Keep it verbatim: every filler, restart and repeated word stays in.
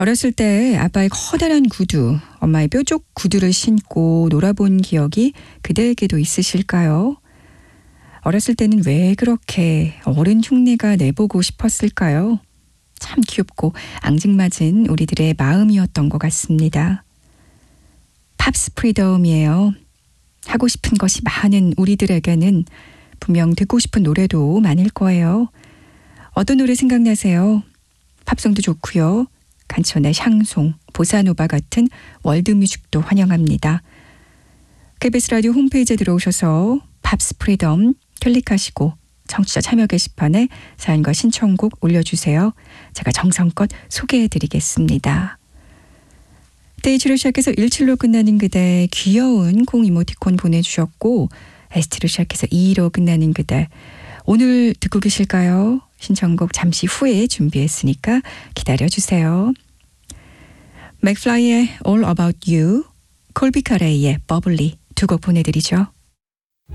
어렸을 때 아빠의 커다란 구두, 엄마의 뾰족 구두를 신고 놀아본 기억이 그대에게도 있으실까요? 어렸을 때는 왜 그렇게 어른 흉내가 내보고 싶었을까요? 참 귀엽고 앙증맞은 우리들의 마음이었던 것 같습니다. 팝스 프리덤이에요. 하고 싶은 것이 많은 우리들에게는 분명 듣고 싶은 노래도 많을 거예요. 어떤 노래 생각나세요? 팝송도 좋고요. 간촌의 샹송, 보사노바 같은 월드뮤직도 환영합니다. 케이비에스 라디오 홈페이지에 들어오셔서 팝스 프리덤 클릭하시고 청취자 참여 게시판에 사연과 신청곡 올려주세요. 제가 정성껏 소개해드리겠습니다. 데이지로 시작해서 일칠로 끝나는 그대 귀여운 콩 이모티콘 보내주셨고 에스티로 시작해서 이로 끝나는 그대 오늘 듣고 계실까요? 신청곡 잠시 후에 준비했으니까 기다려주세요. 맥플라이의 All About You, 콜비 카레이의 버블리 두 곡 보내드리죠.